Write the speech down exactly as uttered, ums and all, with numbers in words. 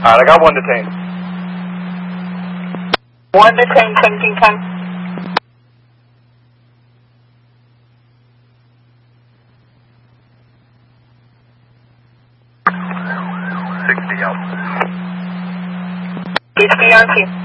Alright, I got one detained. One detained, seventeen ten. sixty out. sixty on two.